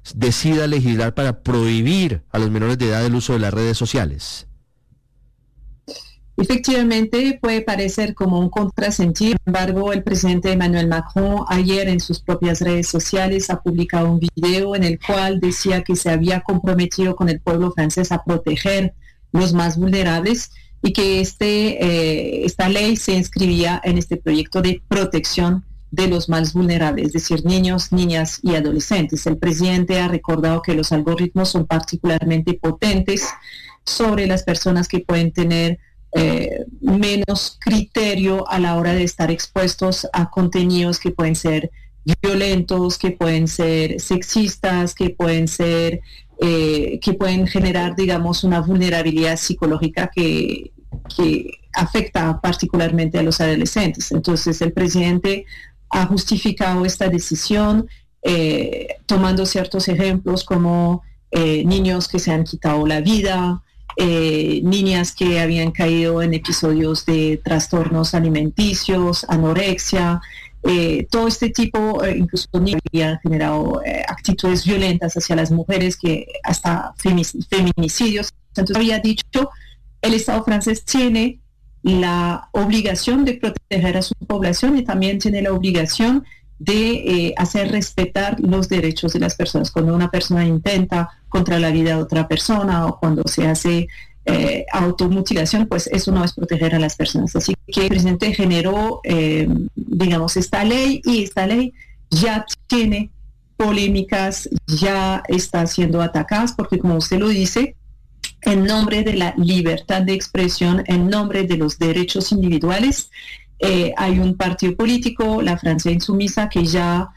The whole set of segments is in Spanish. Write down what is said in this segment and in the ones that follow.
decida legislar para prohibir a los menores de edad el uso de las redes sociales? Efectivamente, puede parecer como un contrasentido. Sin embargo, el presidente Emmanuel Macron ayer en sus propias redes sociales ha publicado un video en el cual decía que se había comprometido con el pueblo francés a proteger los más vulnerables y que esta ley se inscribía en este proyecto de protección de los más vulnerables, es decir, niños, niñas y adolescentes. El presidente ha recordado que los algoritmos son particularmente potentes sobre las personas que pueden tener menos criterio a la hora de estar expuestos a contenidos que pueden ser violentos, que pueden ser sexistas, que pueden generar, digamos, una vulnerabilidad psicológica que afecta particularmente a los adolescentes. Entonces, el presidente ha justificado esta decisión tomando ciertos ejemplos como niños que se han quitado la vida, niñas que habían caído en episodios de trastornos alimenticios, anorexia, todo este tipo, incluso niños que habían generado actitudes violentas hacia las mujeres, que hasta feminicidios. Entonces había dicho, el Estado francés tiene la obligación de proteger a su población y también tiene la obligación de hacer respetar los derechos de las personas. Cuando una persona intenta contra la vida de otra persona o cuando se hace automutilación, pues eso no es proteger a las personas. Así que el presidente generó, digamos, esta ley, y esta ley ya tiene polémicas, ya está siendo atacada, porque como usted lo dice, en nombre de la libertad de expresión, en nombre de los derechos individuales, hay un partido político, la Francia Insumisa, que ya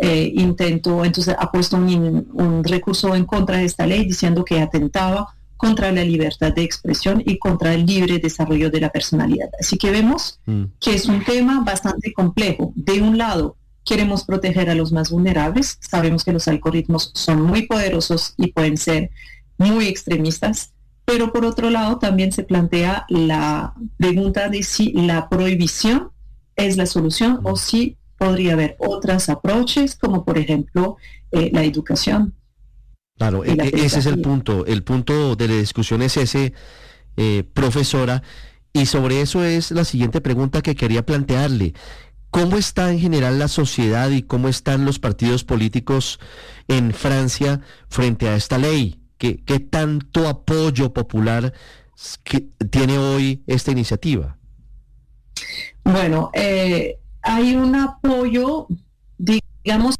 ha puesto un recurso en contra de esta ley diciendo que atentaba contra la libertad de expresión y contra el libre desarrollo de la personalidad. Así que vemos que es un tema bastante complejo. De un lado, queremos proteger a los más vulnerables. Sabemos que los algoritmos son muy poderosos y pueden ser muy extremistas, pero por otro lado también se plantea la pregunta de si la prohibición es la solución o si podría haber otras approaches, como por ejemplo la educación. Claro, ese es el punto de la discusión es ese, profesora, y sobre eso es la siguiente pregunta que quería plantearle. ¿Cómo está en general la sociedad y cómo están los partidos políticos en Francia frente a esta ley? ¿Qué tanto apoyo popular tiene hoy esta iniciativa? Bueno, hay un apoyo, digamos,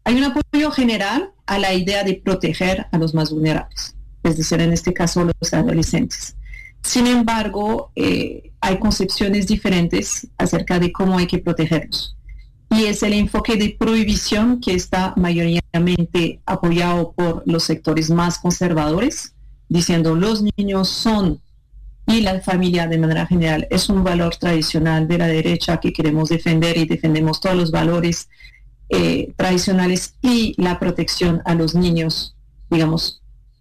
general a la idea de proteger a los más vulnerables, es decir, en este caso los adolescentes. Sin embargo, hay concepciones diferentes acerca de cómo hay que protegerlos. Y es el enfoque de prohibición que está mayoritariamente apoyado por los sectores más conservadores, diciendo los niños son, y la familia de manera general, es un valor tradicional de la derecha que queremos defender y defendemos todos los valores tradicionales, y la protección a los niños, digamos,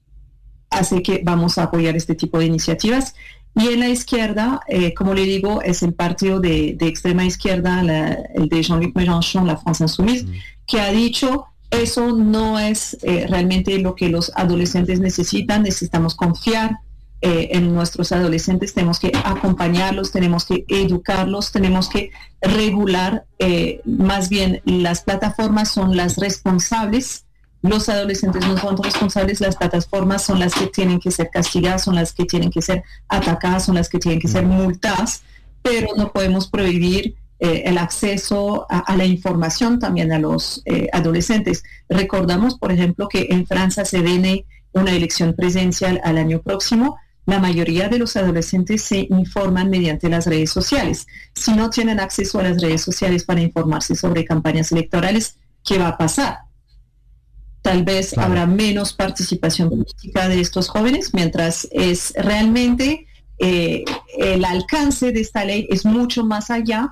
hace que vamos a apoyar este tipo de iniciativas. Y en la izquierda, como le digo, es el partido de extrema izquierda, el de Jean-Luc Mélenchon, la France Insoumise, que ha dicho, eso no es realmente lo que los adolescentes necesitan, necesitamos confiar en nuestros adolescentes, tenemos que acompañarlos, tenemos que educarlos, tenemos que regular, más bien las plataformas son las responsables. Los adolescentes no son responsables, las plataformas son las que tienen que ser castigadas, son las que tienen que ser atacadas, son las que tienen que ser multadas, pero no podemos prohibir el acceso a la información también a los adolescentes. Recordamos, por ejemplo, que en Francia se viene una elección presidencial al año próximo. La mayoría de los adolescentes se informan mediante las redes sociales. Si no tienen acceso a las redes sociales para informarse sobre campañas electorales, ¿qué va a pasar? Tal vez habrá menos participación política de estos jóvenes, mientras es realmente el alcance de esta ley es mucho más allá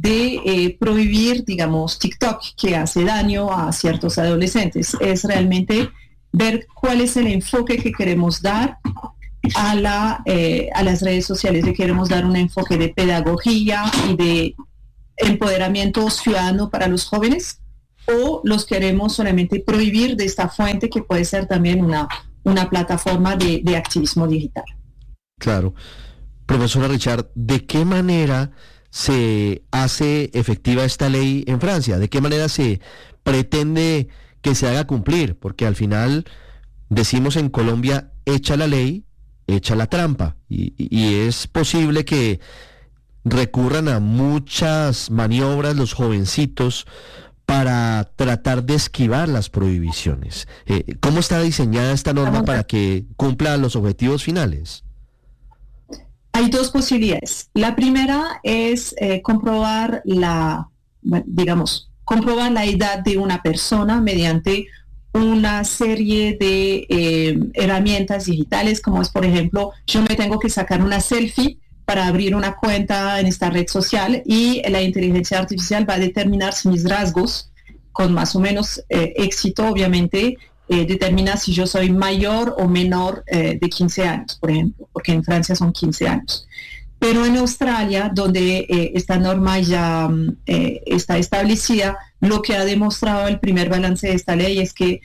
de prohibir, digamos, TikTok, que hace daño a ciertos adolescentes. Es realmente ver cuál es el enfoque que queremos dar a las redes sociales. Le queremos dar un enfoque de pedagogía y de empoderamiento ciudadano para los jóvenes, o los queremos solamente prohibir de esta fuente que puede ser también una plataforma de activismo digital. Claro. Profesora Richard, ¿de qué manera se hace efectiva esta ley en Francia? ¿De qué manera se pretende que se haga cumplir? Porque al final decimos en Colombia, echa la ley, echa la trampa. Y es posible que recurran a muchas maniobras los jovencitos para tratar de esquivar las prohibiciones. ¿Cómo está diseñada esta norma para que cumpla los objetivos finales? Hay dos posibilidades. La primera es comprobar comprobar la edad de una persona mediante una serie de herramientas digitales, como es, por ejemplo, yo me tengo que sacar una selfie para abrir una cuenta en esta red social y la inteligencia artificial va a determinar si mis rasgos, con más o menos éxito, obviamente, determina si yo soy mayor o menor de 15 años, por ejemplo, porque en Francia son 15 años. Pero en Australia, donde esta norma ya está establecida, lo que ha demostrado el primer balance de esta ley es que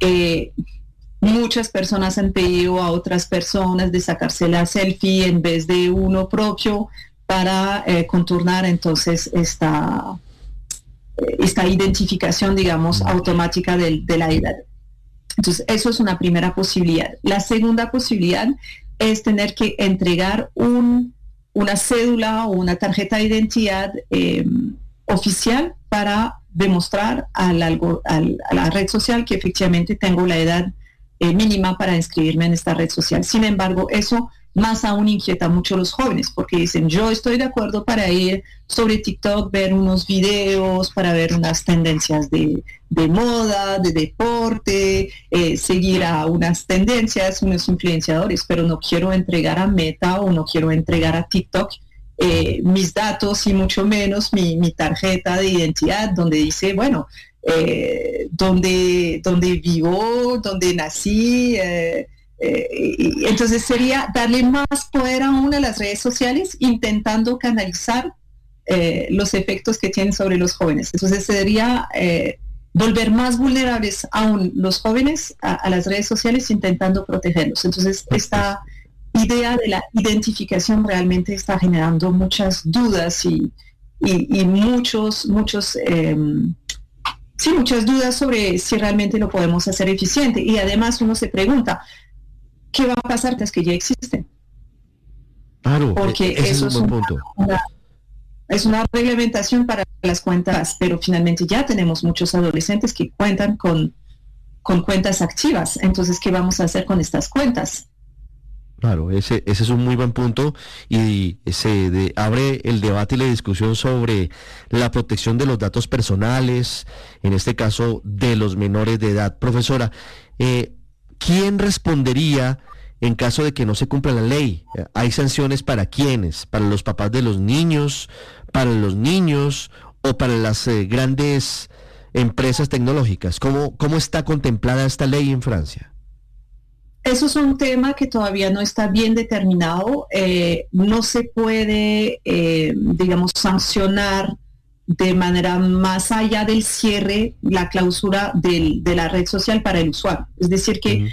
muchas personas han pedido a otras personas de sacarse la selfie en vez de uno propio para contornar entonces esta identificación, una automática de la edad. Entonces, eso es una primera posibilidad. La segunda posibilidad es tener que entregar una cédula o una tarjeta de identidad oficial para demostrar a la red social que efectivamente tengo la edad mínima para inscribirme en esta red social. Sin embargo, eso más aún inquieta mucho a los jóvenes, porque dicen, yo estoy de acuerdo para ir sobre TikTok, ver unos videos, para ver unas tendencias de moda, de deporte, seguir a unas tendencias, unos influenciadores, pero no quiero entregar a Meta o no quiero entregar a TikTok mis datos y mucho menos mi tarjeta de identidad, donde dice, bueno, donde vivo, donde nací. Entonces sería darle más poder aún a las redes sociales, intentando canalizar los efectos que tienen sobre los jóvenes. Entonces sería volver más vulnerables aún los jóvenes a las redes sociales, intentando protegerlos. Entonces esta idea de la identificación realmente está generando muchas dudas y muchas dudas sobre si realmente lo podemos hacer eficiente. Y además uno se pregunta, ¿qué va a pasar las que ya existen? Claro, porque ese eso es un buen punto. Es una reglamentación para las cuentas, pero finalmente ya tenemos muchos adolescentes que cuentan con cuentas activas. Entonces, ¿qué vamos a hacer con estas cuentas? Claro, ese es un muy buen punto y abre el debate y la discusión sobre la protección de los datos personales, en este caso de los menores de edad. Profesora, ¿quién respondería en caso de que no se cumpla la ley? ¿Hay sanciones para quiénes? ¿Para los papás de los niños? ¿Para los niños? ¿O para las grandes empresas tecnológicas? ¿Cómo está contemplada esta ley en Francia? Eso es un tema que todavía no está bien determinado. No se puede, sancionar de manera más allá del cierre, la clausura de la red social para el usuario. Es decir, que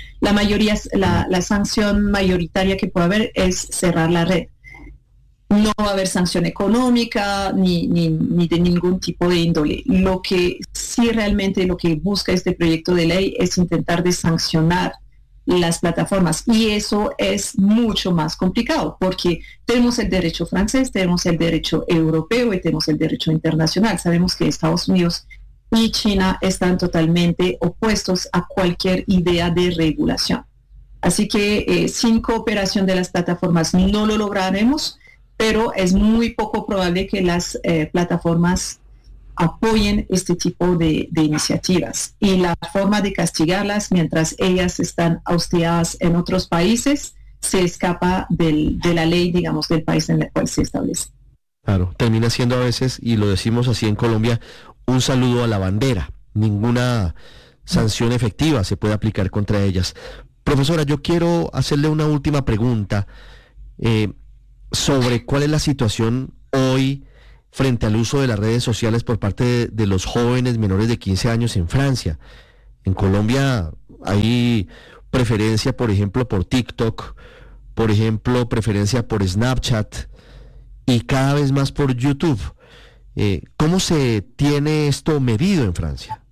la sanción mayoritaria que puede haber es cerrar la red. No va a haber sanción económica ni de ningún tipo de índole. Lo que sí realmente lo que busca este proyecto de ley es intentar de sancionar las plataformas, y eso es mucho más complicado porque tenemos el derecho francés, tenemos el derecho europeo y tenemos el derecho internacional. Sabemos que Estados Unidos y China están totalmente opuestos a cualquier idea de regulación. Así que sin cooperación de las plataformas no lo lograremos, pero es muy poco probable que las plataformas apoyen este tipo de iniciativas, y la forma de castigarlas mientras ellas están hostigadas en otros países se escapa de la ley, del país en el cual se establece. Claro, termina siendo a veces, y lo decimos así en Colombia, un saludo a la bandera. Ninguna sanción efectiva se puede aplicar contra ellas. Profesora, yo quiero hacerle una última pregunta sobre cuál es la situación hoy frente al uso de las redes sociales por parte de los jóvenes menores de 15 años en Francia. En Colombia hay preferencia, por ejemplo, por TikTok, por ejemplo, preferencia por Snapchat y cada vez más por YouTube. ¿Cómo se tiene esto medido en Francia?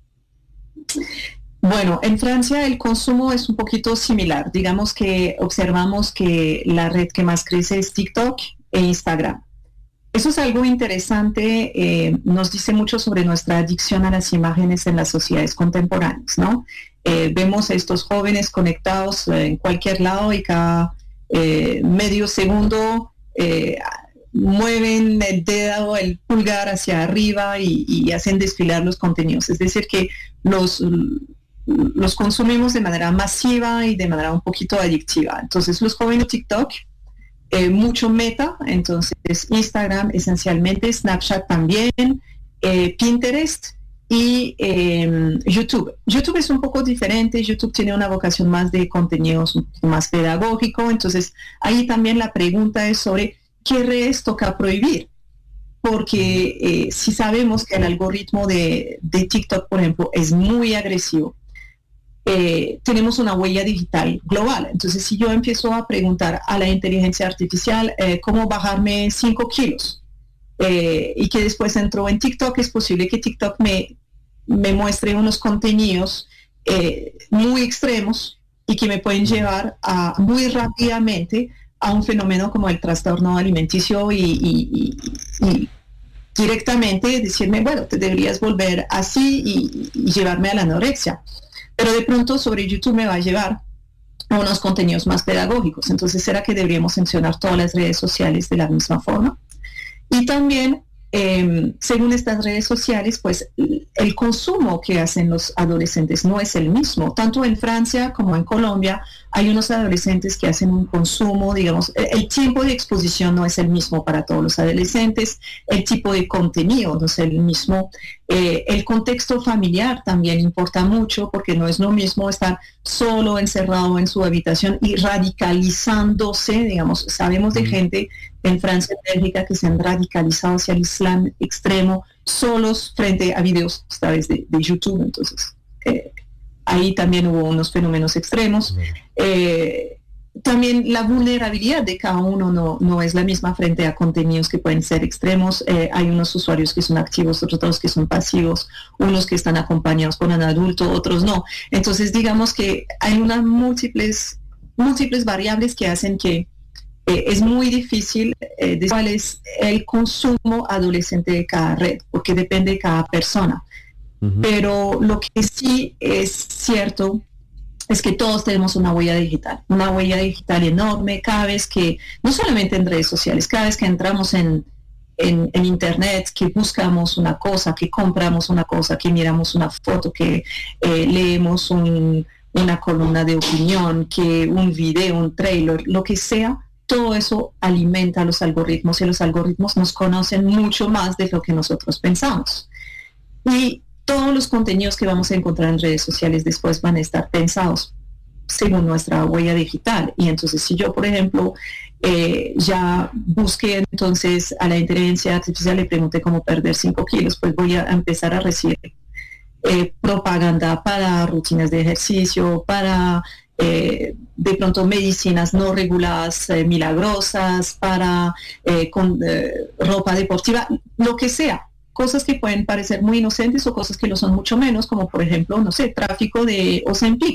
Bueno, en Francia el consumo es un poquito similar. Digamos que observamos que la red que más crece es TikTok e Instagram. Eso es algo interesante, nos dice mucho sobre nuestra adicción a las imágenes en las sociedades contemporáneas, ¿no? Vemos a estos jóvenes conectados en cualquier lado y cada medio segundo mueven el dedo, el pulgar hacia arriba y hacen desfilar los contenidos. Es decir, que los consumimos de manera masiva y de manera un poquito adictiva. Entonces, los jóvenes TikTok, mucho Meta, entonces Instagram esencialmente, Snapchat también, Pinterest y YouTube. YouTube es un poco diferente, YouTube tiene una vocación más de contenidos un poco más pedagógico, entonces ahí también la pregunta es sobre qué redes toca prohibir, porque si sabemos que el algoritmo de TikTok, por ejemplo, es muy agresivo, tenemos una huella digital global. Entonces, si yo empiezo a preguntar a la inteligencia artificial cómo bajarme 5 kilos y que después entro en TikTok, es posible que TikTok me muestre unos contenidos muy extremos y que me pueden llevar muy rápidamente a un fenómeno como el trastorno alimenticio y directamente decirme, bueno, te deberías volver así y llevarme a la anorexia. Pero de pronto sobre YouTube me va a llevar a unos contenidos más pedagógicos. Entonces, ¿será que deberíamos sancionar todas las redes sociales de la misma forma? Y también, según estas redes sociales, pues el consumo que hacen los adolescentes no es el mismo. Tanto en Francia como en Colombia hay unos adolescentes que hacen un consumo, digamos, el tiempo de exposición no es el mismo para todos los adolescentes, el tipo de contenido no es el mismo, el contexto familiar también importa mucho, porque no es lo mismo estar solo, encerrado en su habitación y radicalizándose, digamos, sabemos de gente en Francia y Bélgica que se han radicalizado hacia el Islam extremo, solos frente a videos a través de YouTube. Entonces, ahí también hubo unos fenómenos extremos. También la vulnerabilidad de cada uno no es la misma frente a contenidos que pueden ser extremos. Hay unos usuarios que son activos, otros que son pasivos, unos que están acompañados por un adulto, otros no. Entonces, digamos que hay unas múltiples variables que hacen que es muy difícil de cuál es el consumo adolescente de cada red, porque depende de cada persona. Uh-huh. Pero lo que sí es cierto es que todos tenemos una huella digital enorme cada vez que, no solamente en redes sociales, cada vez que entramos en internet, que buscamos una cosa, que compramos una cosa, que miramos una foto, que leemos una columna de opinión, que un video, un trailer, lo que sea, todo eso alimenta a los algoritmos y los algoritmos nos conocen mucho más de lo que nosotros pensamos. Y todos los contenidos que vamos a encontrar en redes sociales después van a estar pensados según nuestra huella digital. Y entonces, si yo, por ejemplo, ya busqué entonces a la inteligencia artificial, le pregunté cómo perder 5 kilos, pues voy a empezar a recibir propaganda para rutinas de ejercicio, para de pronto medicinas no reguladas milagrosas, para ropa deportiva, lo que sea. Cosas que pueden parecer muy inocentes o cosas que lo son mucho menos, como por ejemplo, no sé, tráfico de Ozempic.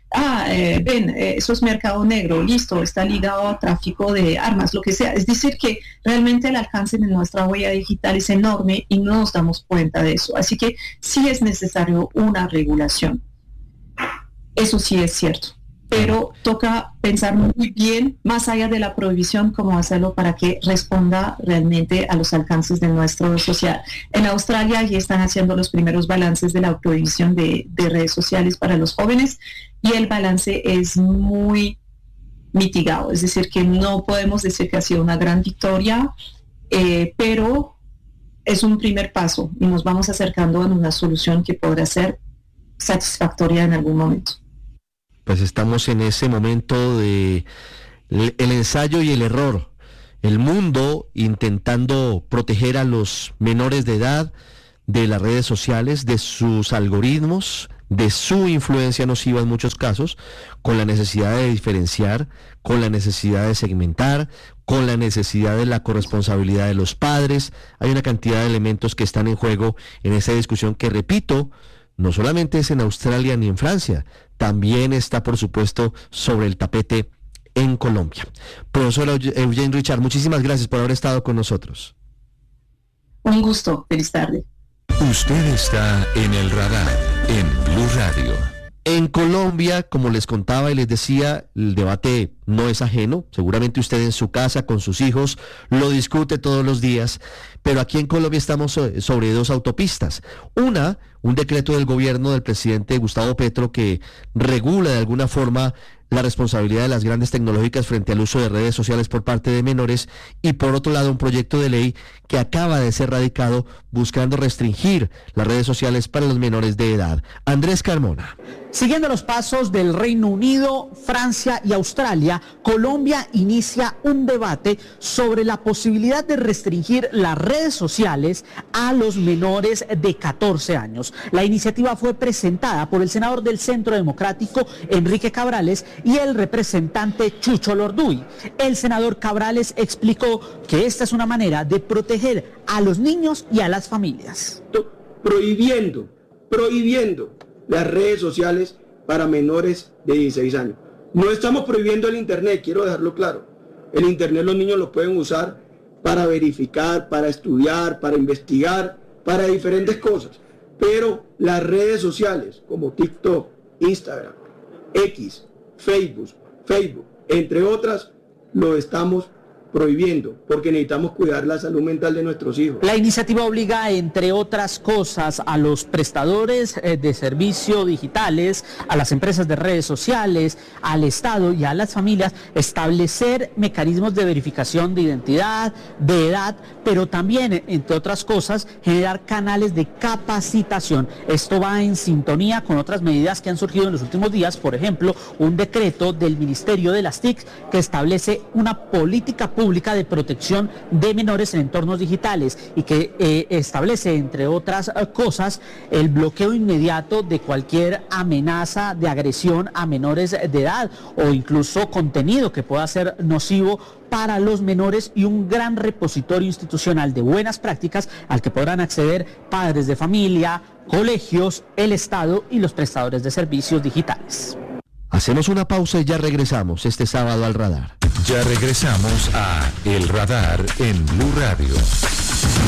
Eso es mercado negro, listo, está ligado a tráfico de armas, lo que sea. Es decir, que realmente el alcance de nuestra huella digital es enorme y no nos damos cuenta de eso. Así que sí es necesario una regulación. Eso sí es cierto. Pero toca pensar muy bien, más allá de la prohibición, cómo hacerlo para que responda realmente a los alcances de nuestra sociedad. En Australia ya están haciendo los primeros balances de la prohibición de redes sociales para los jóvenes y el balance es muy mitigado, es decir, que no podemos decir que ha sido una gran victoria, pero es un primer paso y nos vamos acercando a una solución que podrá ser satisfactoria en algún momento. Pues estamos en ese momento de el ensayo y el error el mundo intentando proteger a los menores de edad de las redes sociales, de sus algoritmos, de su influencia nociva en muchos casos, con la necesidad de diferenciar, con la necesidad de segmentar, con la necesidad de la corresponsabilidad de los padres. Hay una cantidad de elementos que están en juego en esa discusión que, repito, no solamente es en Australia ni en Francia, también está, por supuesto, sobre el tapete en Colombia. Profesor Eugene Richard, muchísimas gracias por haber estado con nosotros. Un gusto, feliz tarde. Usted está en el radar en Blue Radio. En Colombia, como les contaba y les decía, el debate no es ajeno. Seguramente usted en su casa, con sus hijos, lo discute todos los días. Pero aquí en Colombia estamos sobre dos autopistas. Una, un decreto del gobierno del presidente Gustavo Petro que regula de alguna forma la responsabilidad de las grandes tecnológicas frente al uso de redes sociales por parte de menores, y por otro lado un proyecto de ley que acaba de ser radicado buscando restringir las redes sociales para los menores de edad. Andrés Carmona. Siguiendo los pasos del Reino Unido, Francia y Australia, Colombia inicia un debate sobre la posibilidad de restringir las redes sociales a los menores de 14 años. La iniciativa fue presentada por el senador del Centro Democrático, Enrique Cabrales, y el representante Chucho Lorduy. El senador Cabrales explicó que esta es una manera de proteger a los niños y a las familias. Prohibiendo las redes sociales para menores de 16 años. No estamos prohibiendo el Internet, quiero dejarlo claro. El Internet los niños lo pueden usar para verificar, para estudiar, para investigar, para diferentes cosas. Pero las redes sociales como TikTok, Instagram, X, Facebook, entre otras, lo estamos prohibiendo, porque necesitamos cuidar la salud mental de nuestros hijos. La iniciativa obliga, entre otras cosas, a los prestadores de servicios digitales, a las empresas de redes sociales, al Estado y a las familias establecer mecanismos de verificación de identidad, de edad, pero también, entre otras cosas, generar canales de capacitación. Esto va en sintonía con otras medidas que han surgido en los últimos días, por ejemplo, un decreto del Ministerio de las TIC que establece una política pública de protección de menores en entornos digitales y que establece, entre otras cosas, el bloqueo inmediato de cualquier amenaza de agresión a menores de edad o incluso contenido que pueda ser nocivo para los menores, y un gran repositorio institucional de buenas prácticas al que podrán acceder padres de familia, colegios, el Estado y los prestadores de servicios digitales. Hacemos una pausa y ya regresamos este sábado al radar. Ya regresamos a El Radar en Blue Radio.